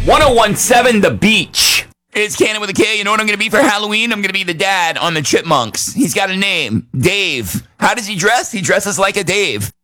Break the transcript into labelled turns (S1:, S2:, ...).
S1: 1017 The Beach. It's Cannon with a K. You know what I'm going to be for Halloween? I'm going to be the dad on the Chipmunks. He's got a name, Dave. How does he dress? He dresses like a Dave.